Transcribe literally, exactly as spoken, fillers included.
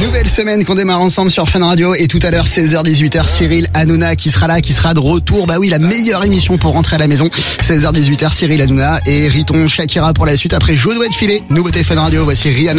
Nouvelle semaine qu'on démarre ensemble sur Fun Radio et tout à l'heure seize heures dix-huit heures Cyril Hanouna qui sera là, qui sera de retour. Bah oui, la meilleure émission pour rentrer à la maison. seize heures dix-huit heures Cyril Hanouna et Riton Shakira pour la suite. Après, je dois être filé. Nouveauté Fun Radio, voici Rihanna.